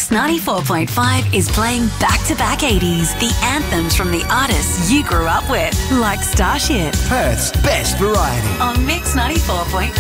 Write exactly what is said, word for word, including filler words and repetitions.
Mix ninety-four point five is playing back-to-back eighties, the anthems from the artists you grew up with, like Starship Perth's best variety. on Mix ninety-four point five.